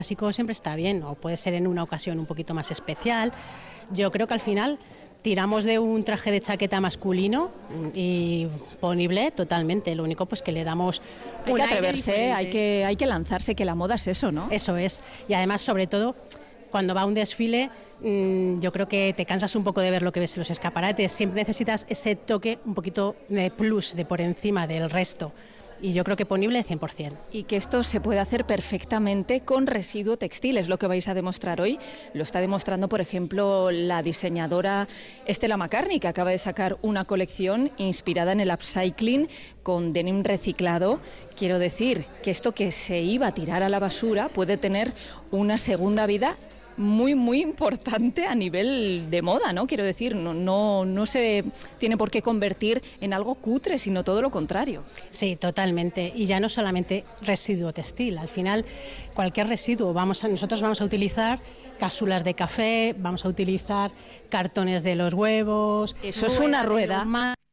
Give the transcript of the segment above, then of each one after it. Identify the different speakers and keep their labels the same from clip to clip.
Speaker 1: clásico siempre está bien, o puede ser en una ocasión un poquito más especial. Yo creo que al final tiramos de un traje de chaqueta masculino y ponible totalmente, lo único pues que le damos
Speaker 2: hay que atreverse, hay que lanzarse, que la moda es eso, ¿no?
Speaker 1: Eso es, y además sobre todo cuando va a un desfile yo creo que te cansas un poco de ver lo que ves en los escaparates, siempre necesitas ese toque un poquito de plus de por encima del resto. Y yo creo que ponible 100%.
Speaker 2: Y que esto se puede hacer perfectamente con residuo textil, es lo que vais a demostrar hoy. Lo está demostrando, por ejemplo, la diseñadora Stella McCartney, que acaba de sacar una colección inspirada en el upcycling con denim reciclado. Quiero decir que esto que se iba a tirar a la basura puede tener una segunda vida muy, muy importante a nivel de moda, ¿no? Quiero decir, no se tiene por qué convertir en algo cutre, sino todo lo contrario.
Speaker 1: Sí, totalmente. Y ya no solamente residuo textil. Al final, cualquier residuo, nosotros vamos a utilizar cápsulas de café, vamos a utilizar cartones de los huevos.
Speaker 2: Eso es una rueda.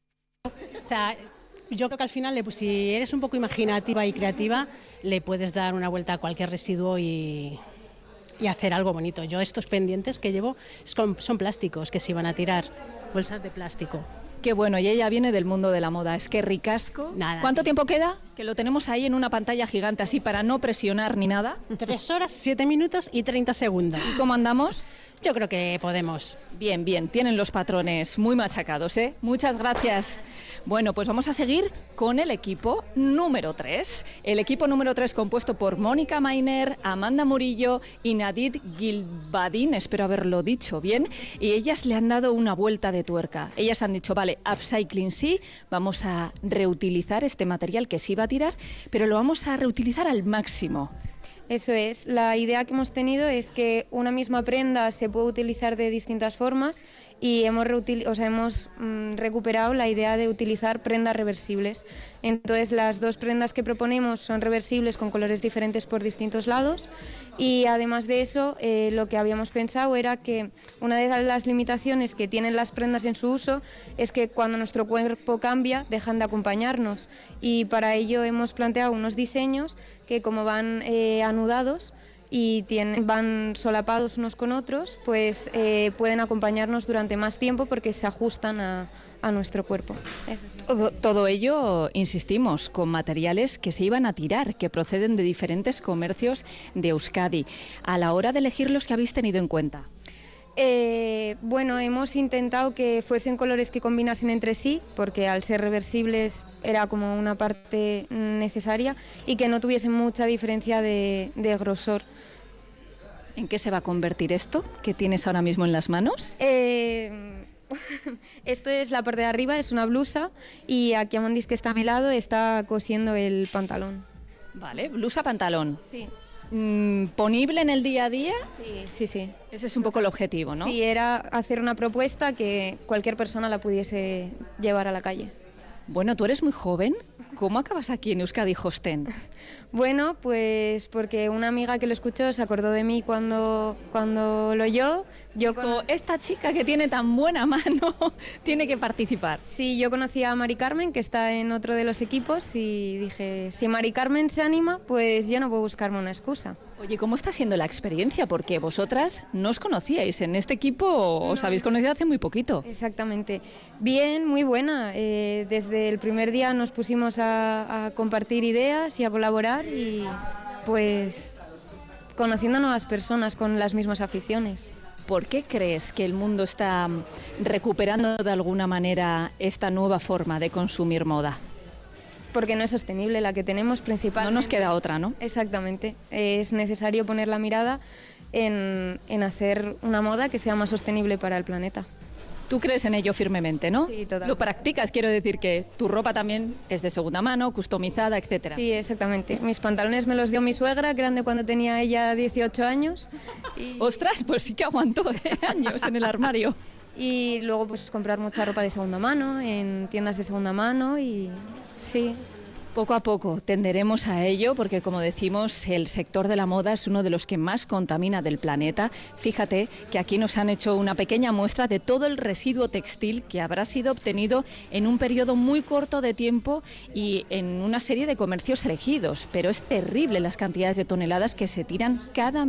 Speaker 1: O sea, yo creo que al final, si eres un poco imaginativa y creativa, le puedes dar una vuelta a cualquier residuo y hacer algo bonito. Yo estos pendientes que llevo son plásticos que se iban a tirar, bolsas de plástico.
Speaker 2: Qué bueno, y ella viene del mundo de la moda, es que ricasco.
Speaker 1: Nada.
Speaker 2: ¿Cuánto tiempo queda? Que lo tenemos ahí en una pantalla gigante así para no presionar ni nada.
Speaker 1: 3 horas, 7 minutos y 30 segundos.
Speaker 2: ¿Y cómo andamos?
Speaker 1: Yo creo que podemos.
Speaker 2: Bien, bien, tienen los patrones muy machacados, ¿eh? Muchas gracias. Bueno, pues vamos a seguir con el equipo número 3. El equipo número 3 compuesto por Mónica Mainer, Amanda Murillo y Nadit Gilbadín, espero haberlo dicho bien, y ellas le han dado una vuelta de tuerca. Ellas han dicho, vale, upcycling sí, vamos a reutilizar este material que se iba a tirar, pero lo vamos a reutilizar al máximo.
Speaker 3: Eso es, la idea que hemos tenido es que una misma prenda se puede utilizar de distintas formas y hemos recuperado la idea de utilizar prendas reversibles. Entonces las 2 prendas que proponemos son reversibles con colores diferentes por distintos lados y además de eso lo que habíamos pensado era que una de las limitaciones que tienen las prendas en su uso es que cuando nuestro cuerpo cambia dejan de acompañarnos y para ello hemos planteado unos diseños que como van anudados y van solapados unos con otros, pues pueden acompañarnos durante más tiempo porque se ajustan a nuestro cuerpo. Eso es.
Speaker 2: Todo ello, insistimos, con materiales que se iban a tirar, que proceden de diferentes comercios de Euskadi. A la hora de elegir los que habéis tenido en cuenta.
Speaker 3: Bueno, hemos intentado que fuesen colores que combinasen entre sí, porque al ser reversibles era como una parte necesaria y que no tuviesen mucha diferencia de grosor.
Speaker 2: ¿En qué se va a convertir esto que tienes ahora mismo en las manos?
Speaker 3: Esto es la parte de arriba, es una blusa y aquí Amandis, que está a mi lado, está cosiendo el pantalón.
Speaker 2: Vale, blusa, pantalón.
Speaker 3: Sí.
Speaker 2: ¿Ponible en el día a día?
Speaker 3: Sí.
Speaker 2: Ese es un poco el objetivo, ¿no?
Speaker 3: Sí, era hacer una propuesta que cualquier persona la pudiese llevar a la calle.
Speaker 2: Bueno, tú eres muy joven. ¿Cómo acabas aquí en Euskadi Hosten?
Speaker 3: Bueno, pues porque una amiga que lo escuchó se acordó de mí cuando lo oyó.
Speaker 2: Dijo, esta chica que tiene tan buena mano tiene que participar.
Speaker 3: Sí, yo conocí a Mari Carmen, que está en otro de los equipos, y dije, si Mari Carmen se anima, pues yo no puedo buscarme una excusa.
Speaker 2: Oye, ¿cómo está siendo la experiencia? Porque vosotras no os conocíais, en este equipo os habéis conocido hace muy poquito.
Speaker 3: Exactamente. Bien, muy buena. Desde el primer día nos pusimos a compartir ideas y a colaborar y pues conociendo nuevas personas con las mismas aficiones.
Speaker 2: ¿Por qué crees que el mundo está recuperando de alguna manera esta nueva forma de consumir moda?
Speaker 3: Porque no es sostenible la que tenemos principalmente.
Speaker 2: No nos queda otra, ¿no?
Speaker 3: Exactamente. Es necesario poner la mirada en hacer una moda que sea más sostenible para el planeta.
Speaker 2: Tú crees en ello firmemente, ¿no?
Speaker 3: Sí, total.
Speaker 2: Lo practicas, quiero decir que tu ropa también es de segunda mano, customizada, etcétera.
Speaker 3: Sí, exactamente. Mis pantalones me los dio mi suegra, que eran de cuando tenía ella 18 años.
Speaker 2: ¡Ostras! Pues sí que aguantó años en el armario.
Speaker 3: Y luego pues comprar mucha ropa de segunda mano, en tiendas de segunda mano y sí.
Speaker 2: Poco a poco tenderemos a ello porque, como decimos, el sector de la moda es uno de los que más contamina del planeta. Fíjate que aquí nos han hecho una pequeña muestra de todo el residuo textil que habrá sido obtenido en un periodo muy corto de tiempo y en una serie de comercios elegidos. Pero es terrible las cantidades de toneladas que se tiran cada